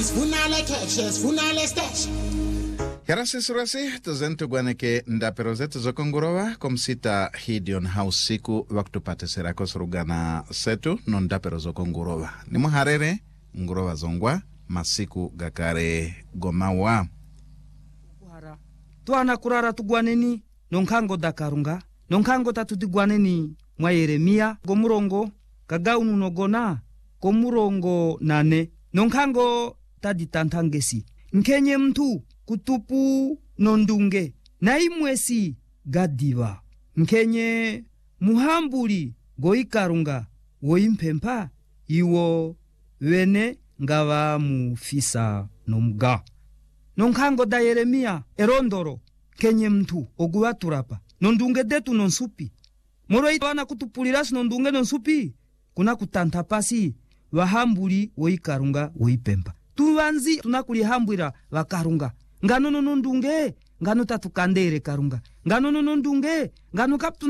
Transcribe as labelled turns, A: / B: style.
A: funale catches, funale stash.
B: Yarasi surasi, tuzentu gwaneke ndapero zetu zokongurova, komsita hidion hausiku waktu pate serako surugana setu, non ndapero zokongurova. Ni muharere, ngurova zongwa, masiku gakare gomawa.
C: Tuana kurara tugwaneni, nonkango dakarunga, nonkango tatutigwaneni, mwa Yeremia, gomurongo, kagaunu nogona, gomurongo nane, nonkango taditantangesi. Nkenye mtu, kutupu nondunge, na imwesi gadiva. Nkenye muhambuli goikarunga, woimpempa, iwo wene ngawa mufisa nomga. Nonkango da Yeremia, erondoro, kenye mtu, oguwa turapa, nondunge detu nonsupi. Moro ito wana kutupulirasi nondunge nonsupi, kuna kutantapasi, wahambuli woikarunga woipempa. Tuwanzi tunakulihambwira wakarunga. Ngano nondunge, ngano tatukandere karunga. Ngano nondunge, ngano kaptu